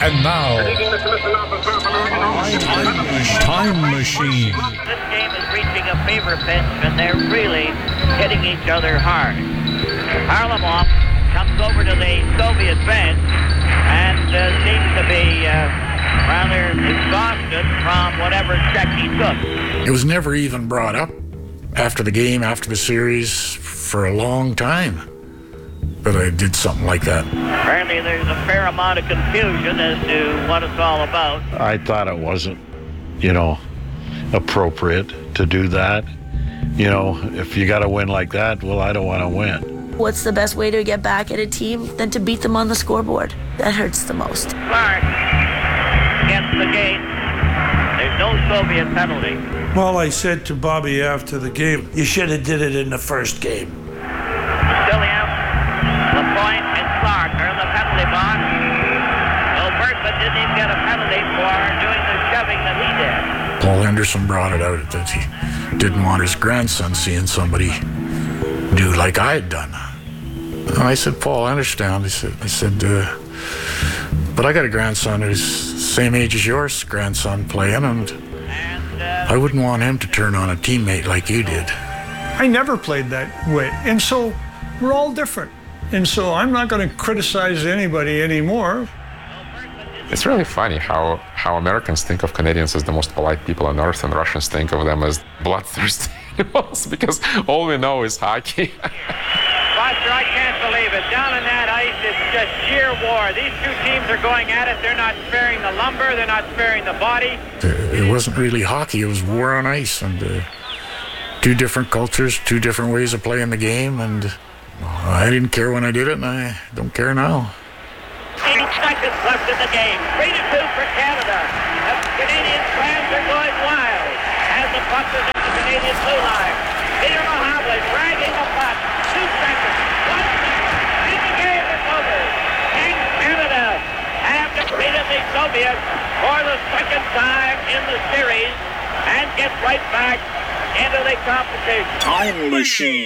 And now, Time Machine. This game is reaching a fever pitch, and they're really hitting each other hard. Harlamov comes over to the Soviet bench and seems to be rather exhausted from whatever check he took. It was never even brought up after the game, after the series, for a long time that I did something like that. Apparently there's a fair amount of confusion as to what it's all about. I thought it wasn't, appropriate to do that. If you got to win like that, well, I don't want to win. What's the best way to get back at a team than to beat them on the scoreboard? That hurts the most. Clark gets the gate. There's no Soviet penalty. Well, I said to Bobby after the game, you should have did it in the first game. Vassiliev, Lapointe, and Clark are in the penalty box. No, Bergman didn't even get a penalty for doing the shoving that he did. Paul Henderson brought it out that he didn't want his grandson seeing somebody do like I had done. And I said, Paul, I understand. I said, but I got a grandson who's the same age as yours grandson playing, and I wouldn't want him to turn on a teammate like you did. I never played that way, and so we're all different. And so I'm not going to criticize anybody anymore. It's really funny how Americans think of Canadians as the most polite people on earth, and Russians think of them as bloodthirsty animals, because all we know is hockey. Foster, I can't believe it. Down on that ice, it's just sheer war. These two teams are going at it. They're not sparing the lumber. They're not sparing the body. It wasn't really hockey. It was war on ice, and two different cultures, two different ways of playing the game, and I didn't care when I did it, and I don't care now. 8 seconds left in the game. 3-2 for Canada. The Canadian fans are going wild as the puck is at the Canadian blue line. Peter Mahovlich dragging the puck. 2 seconds. 1 second. And the game is over. And Canada have defeated the Soviets for the second time in the series and get right back into the competition. Time Machine.